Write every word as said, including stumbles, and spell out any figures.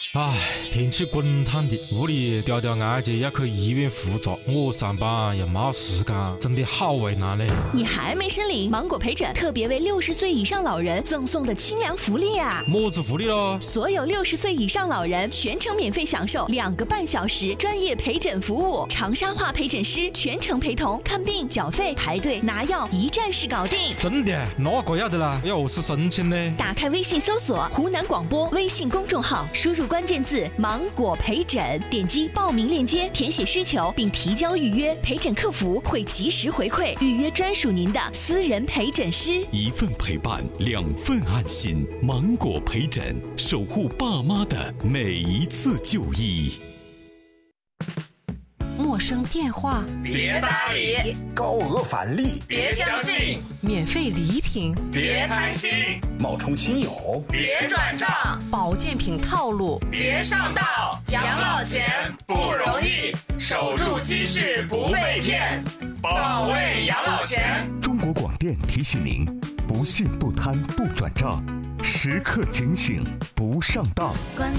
唉，天气滚烫的，屋里条条案件要去医院复查，我上班又没时间，真的好为难嘞。 你还没申领芒果陪诊特别为六十岁以上老人赠送的清凉福利啊！ 么子福利咯？ 所有六十岁以上老人全程免费享受两个半小时专业陪诊服务，长沙话陪诊师全程陪同，看病、缴费、排队、拿药，一站式搞定。 真的？那个要得啦，要何是申请呢？ 打开微信搜索湖南广播微信公众号，输入关键字芒果陪诊，点击报名链接，填写需求并提交预约，陪诊客服会及时回馈，预约专属您的私人陪诊师。 一份陪伴，两份安心。芒果陪诊，守护爸妈的每一次就医。 陌生电话别搭理， 高额返利别相信， 免费礼品别贪心， 冒充亲友别转账， 保健品套路别上当。养老钱不容易，守住积蓄不被骗，保卫养老钱。 中国广电提醒您：不信不贪不转账，时刻警醒不上当。 关